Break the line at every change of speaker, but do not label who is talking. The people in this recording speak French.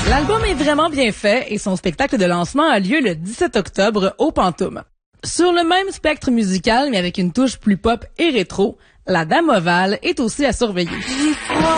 L'album est vraiment bien fait et son spectacle de lancement a lieu le 17 octobre au Pantoum. Sur le même spectre musical, mais avec une touche plus pop et rétro, La Dame Ovale est aussi à surveiller.